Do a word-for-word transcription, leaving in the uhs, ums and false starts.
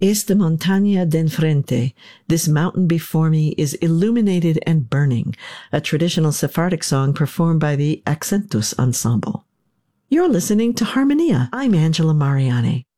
Esta montaña de enfrente, this mountain before me, is illuminated and burning, a traditional Sephardic song performed by the Accentus Ensemble. You're listening to Harmonia. I'm Angela Mariani.